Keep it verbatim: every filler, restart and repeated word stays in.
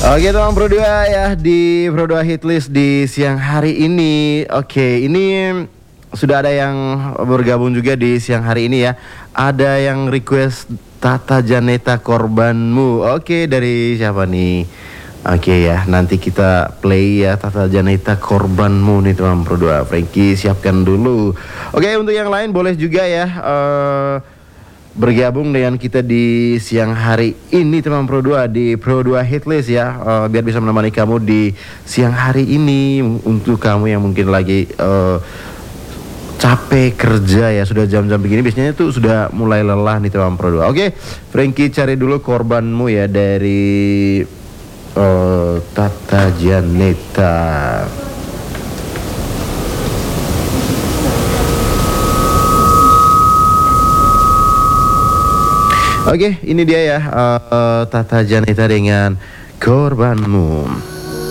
Oke teman Pro dua ya, di Pro dua Hitlist di siang hari ini. Oke, ini sudah ada yang bergabung juga di siang hari ini ya. Ada yang request Tata Janeta Korbanmu. Oke, dari siapa nih? Oke ya, nanti kita play ya Tata Janeta Korbanmu nih teman Pro dua. Frankie siapkan dulu. Oke, untuk yang lain boleh juga ya uh, bergabung dengan kita di siang hari ini teman Pro dua di Pro dua Hitlist ya, uh, biar bisa menemani kamu di siang hari ini. Untuk kamu yang mungkin lagi uh, capek kerja ya, sudah jam-jam begini biasanya tuh sudah mulai lelah nih teman Pro dua. Oke, Frankie cari dulu Korbanmu ya dari uh, Tata Janeta. Oke, ini dia ya uh, uh, Tata Janeta dengan Korbanmu.